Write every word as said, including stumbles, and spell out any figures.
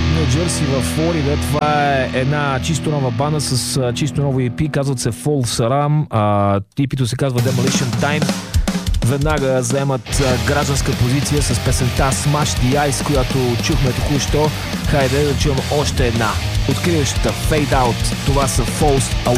Ню Джерси в Флорида. Това е една чисто нова банда с а, чисто ново и пи, казват се False Alarm. А, ипито се казва Demolition Time. Веднага заемат а, гражданска позиция с песента Smash the Ice, която чухме току-що. Хайде да чуем още една. Откриващата Fade Out. Това са False Alarm.